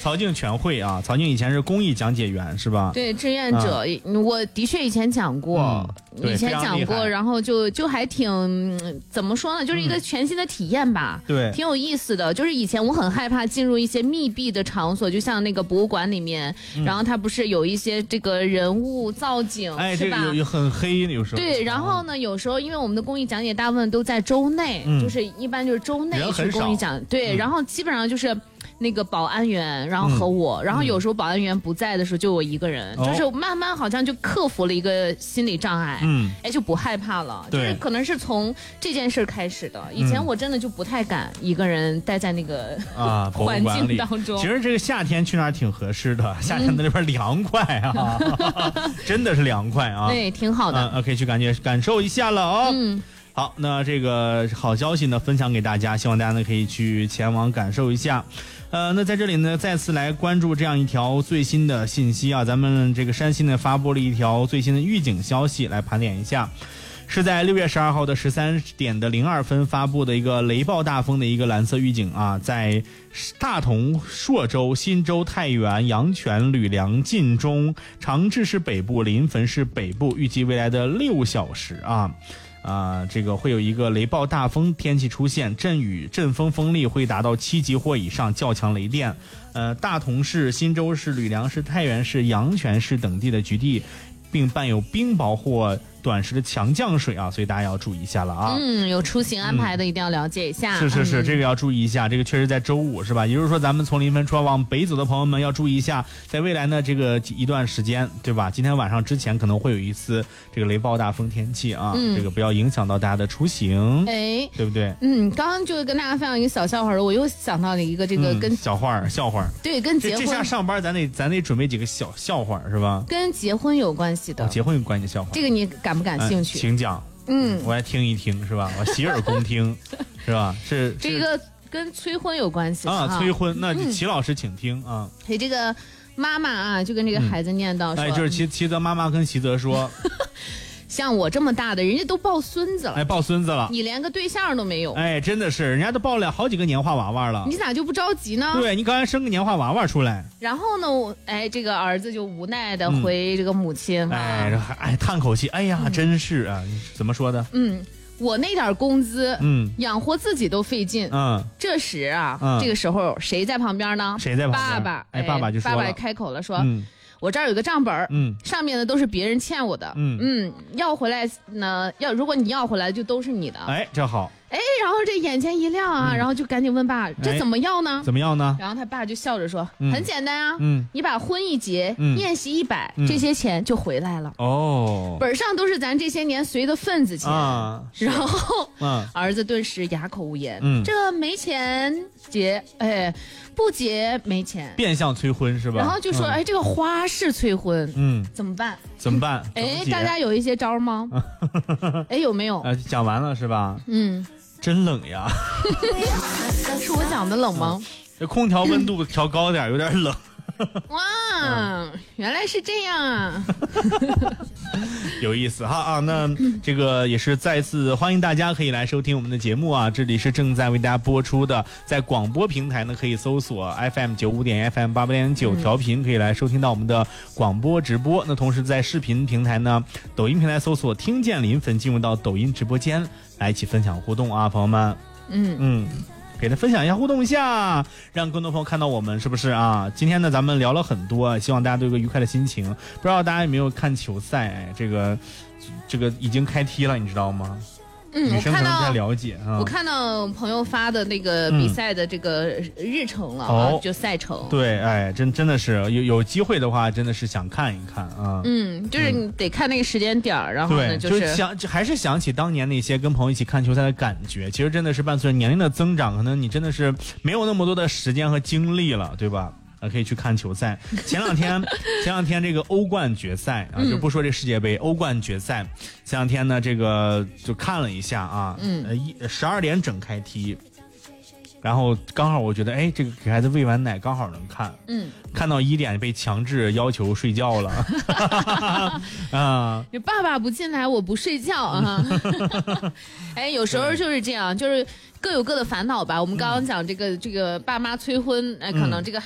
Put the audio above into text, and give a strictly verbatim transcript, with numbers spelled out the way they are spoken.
曹静全会啊，曹静以前是公益讲解员是吧？ 对，志愿者，嗯、我的确以前讲过，嗯、以前讲过，然后就就还挺怎么说呢，就是一个全新的体验吧， 对、嗯， 挺有意思的。就是以前我很害怕进入一些密闭的场所，就像那个博物馆里面，嗯、然后它不是有一些这个人物造景， 哎， 是吧？ 这个有很黑，有时候。 对，然后呢，有时候因为我们的公益讲解大部分都在周内，嗯、就是一般就是周内去公益讲，对、嗯，然后基本上就是那个保安员，然后和我，嗯、然后有时候保安员不在的时候，就我一个人，嗯、就是慢慢好像就克服了一个心理障碍，嗯，哎，就不害怕了，就是可能是从这件事开始的。以前我真的就不太敢一个人待在那个啊环境当中。 其实这个夏天去那儿挺合适的，夏天在那边凉快啊，嗯、真的是凉快啊， 对，挺好的， 嗯，可以去感觉感受一下了哦。嗯。好，那这个好消息呢，分享给大家，希望大家呢可以去前往感受一下。呃，那在这里呢，再次来关注这样一条最新的信息啊，咱们这个山西呢发布了一条最新的预警消息，来盘点一下，是在六月十二号的十三点的零二分发布的一个雷暴大风的一个蓝色预警啊，在大同、朔州、忻州、太原、阳泉、吕梁、晋中、长治市北部、临汾市北部，预计未来的六小时啊。啊、呃，这个会有一个雷暴大风天气出现，阵雨、阵风风力会达到七级或以上，较强雷电。呃，大同市、忻州市、吕梁市、太原市、阳泉市等地的局地，并伴有冰雹或短时的强降水啊，所以大家要注意一下了啊。 嗯，有出行安排的一定要了解一下。 嗯、是是是、 嗯， 这个要注意一下。这个确实在周五是吧？也就是说，咱们从临汾出发往北走的朋友们要注意一下，在未来呢这个一段时间，对吧？今天晚上之前可能会有一次这个雷暴大风天气啊，嗯、这个不要影响到大家的出行，哎，对不对？ 嗯，刚刚就跟大家分享一个小笑话，我又想到了一个这个跟、 嗯、小话笑话， 对，跟结婚这下上班咱得咱得准备几个小笑话是吧？ 跟结婚有关系的， 哦、结婚有关系的笑话， 这个你感不感兴趣？ 嗯、请讲。嗯，我来听一听是吧？我洗耳恭听，是吧？是这个跟催婚有关系啊，催婚。那齐老师请听啊。 所以这个妈妈啊，就跟这个孩子念叨说， 哎，就是齐齐泽妈妈跟齐泽说。 像我这么大的，人家都抱孙子了， 哎，抱孙子了， 你连个对象都没有， 哎，真的是，人家都抱了好几个年画娃娃了， 你咋就不着急呢？ 对，你刚才生个年画娃娃出来， 然后呢，我哎，这个儿子就无奈的回这个母亲， 嗯、哎，哎，叹口气，哎呀，嗯、真是啊，怎么说的？ 嗯。我那点工资，嗯，养活自己都费劲，嗯，这时啊，嗯、这个时候谁在旁边呢？ 谁在旁边？ 爸爸， 哎，爸爸就说了， 爸爸开口了，说，嗯、我这儿有个账本，嗯，上面的都是别人欠我的，嗯嗯，要回来呢，要如果你要回来，就都是你的， 哎，这好。 哎，然后这眼前一亮啊，嗯、然后就赶紧问爸，这怎么要呢？ 哎、怎么要呢？ 然后他爸就笑着说，嗯、很简单啊，嗯，你把婚一结，嗯、宴席一摆，嗯、这些钱就回来了。哦，本上都是咱这些年随的份子钱。啊、然后，嗯、儿子顿时哑口无言。嗯，这没钱结，哎，不结没钱， 变相催婚是吧？ 然后就说，嗯、哎，这个花式催婚，嗯，怎么办？ 怎么办？ 哎，大家有一些招吗？哎，有没有？ 呃，讲完了是吧？嗯。真冷呀！ 是我讲的冷吗？ 这空调温度调高点，有点冷。 哇，嗯、原来是这样啊！ 有意思哈啊！那这个也是再次欢迎大家可以来收听我们的节目啊！这里是正在为大家播出的，在广播平台呢可以搜索 F M 九五点 F M 八八点九调频，可以来收听到我们的广播直播。那同时在视频平台呢，抖音平台搜索听见临汾，进入到抖音直播间来一起分享互动啊，朋友们。嗯嗯。给他分享一下，互动一下，让更多朋友看到我们，是不是啊？今天呢，咱们聊了很多，希望大家都有个愉快的心情。不知道大家有没有看球赛？哎，这个，这个已经开踢了，你知道吗？ 嗯， 女生可能不太了解啊。 我看到朋友发的那个比赛的这个日程了啊， 嗯、 就赛程。 对，哎，真真的是有有机会的话，真的是想看一看啊。 嗯，就是你得看那个时间点儿，然后呢， 就是、就是、想还是想起当年那些跟朋友一起看球赛的感觉。其实真的是伴随着年龄的增长，可能你真的是没有那么多的时间和精力了，对吧？啊，可以去看球赛。前两天，前两天这个欧冠决赛啊，就不说这世界杯，欧冠决赛，前两天呢，这个就看了一下啊，嗯，呃，一十二点整开踢，然后刚好我觉得，哎，这个给孩子喂完奶刚好能看，嗯，看到一点被强制要求睡觉了，啊， 你爸爸不进来，我不睡觉啊，哎，有时候就是这样，就是。各有各的烦恼吧。我们刚刚讲这个、嗯、这个爸妈催婚，哎、呃，可能这个